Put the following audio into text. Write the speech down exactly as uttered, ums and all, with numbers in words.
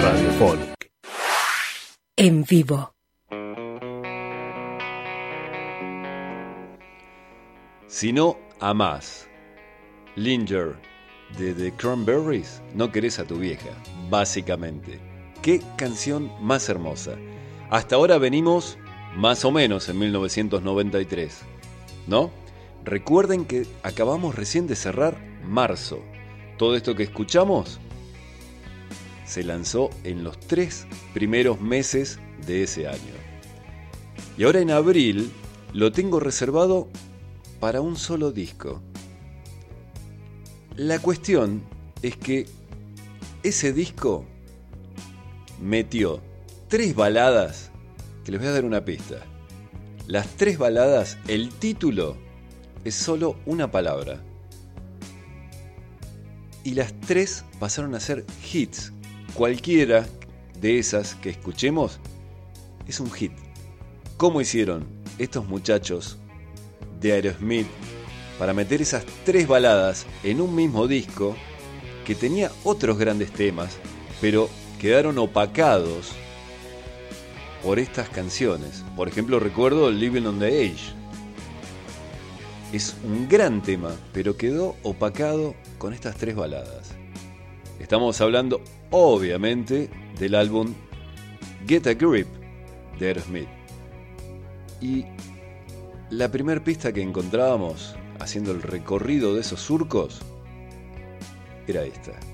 Radiophonic. En vivo. Si no amás Linger de The Cranberries, no querés a tu vieja, básicamente. Qué canción más hermosa. Hasta ahora venimos más o menos en mil novecientos noventa y tres, ¿no? Recuerden que acabamos recién de cerrar marzo. Todo esto que escuchamos se lanzó en los tres primeros meses de ese año. Y ahora en abril lo tengo reservado para un solo disco. La cuestión es que ese disco metió tres baladas, que les voy a dar una pista. Las tres baladas, el título es solo una palabra. Y las tres pasaron a ser hits. Cualquiera de esas que escuchemos es un hit. ¿Cómo hicieron estos muchachos de Aerosmith para meter esas tres baladas en un mismo disco que tenía otros grandes temas, pero quedaron opacados por estas canciones? Por ejemplo, recuerdo Living on the Edge. Es un gran tema, pero quedó opacado con estas tres baladas. Estamos hablando, obviamente, del álbum Get a Grip de Aerosmith. Y la primera pista que encontrábamos haciendo el recorrido de esos surcos era esta.